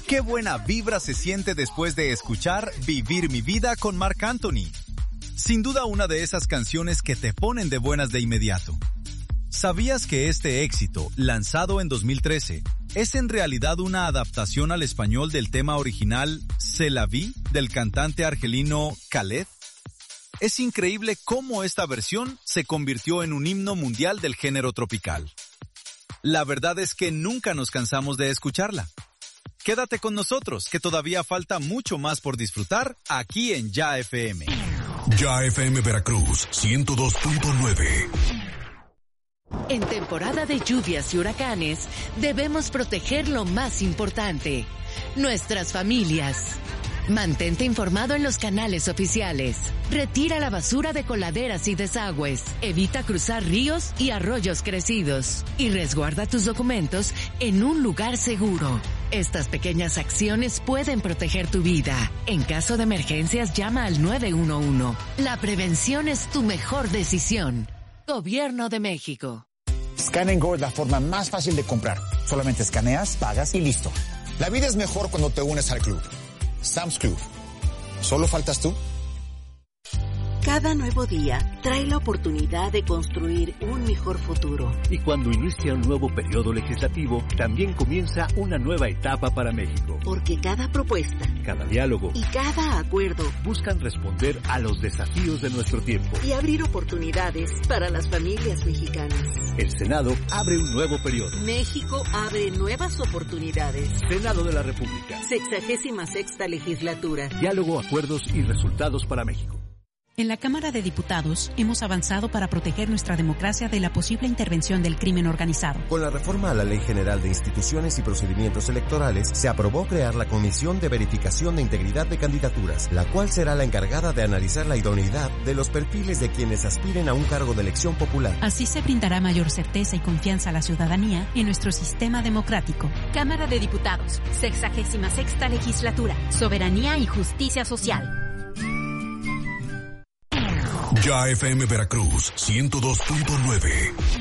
Qué buena vibra se siente después de escuchar Vivir mi vida con Marc Anthony. Sin duda una de esas canciones que te ponen de buenas de inmediato. ¿Sabías que este éxito, lanzado en 2013, es en realidad una adaptación al español del tema original C'est la vie del cantante argelino Khaled? Es increíble cómo esta versión se convirtió en un himno mundial del género tropical. La verdad es que nunca nos cansamos de escucharla. Quédate con nosotros, que todavía falta mucho más por disfrutar aquí en Ya FM. Ya FM Veracruz, 102.9. En temporada de lluvias y huracanes, debemos proteger lo más importante, nuestras familias. Mantente informado en los canales oficiales. Retira la basura de coladeras y desagües. Evita cruzar ríos y arroyos crecidos. Y resguarda tus documentos en un lugar seguro. Estas pequeñas acciones pueden proteger tu vida. En caso de emergencias, llama al 911. La prevención es tu mejor decisión. Gobierno de México. Scan & Go es la forma más fácil de comprar. Solamente escaneas, pagas y listo. La vida es mejor cuando te unes al club. Sam's Club. ¿Solo faltas tú? Cada nuevo día trae la oportunidad de construir un mejor futuro. Y cuando inicia un nuevo periodo legislativo, también comienza una nueva etapa para México. Porque cada propuesta, cada diálogo y cada acuerdo buscan responder a los desafíos de nuestro tiempo y abrir oportunidades para las familias mexicanas. El Senado abre un nuevo periodo. México abre nuevas oportunidades. Senado de la República. 66ª legislatura. Diálogo, acuerdos y resultados para México. En la Cámara de Diputados hemos avanzado para proteger nuestra democracia de la posible intervención del crimen organizado. Con la reforma a la Ley General de Instituciones y Procedimientos Electorales, se aprobó crear la Comisión de Verificación de Integridad de Candidaturas, la cual será la encargada de analizar la idoneidad de los perfiles de quienes aspiren a un cargo de elección popular. Así se brindará mayor certeza y confianza a la ciudadanía en nuestro sistema democrático. Cámara de Diputados, 66ª Legislatura, Soberanía y Justicia Social. Ya FM Veracruz, 102.9.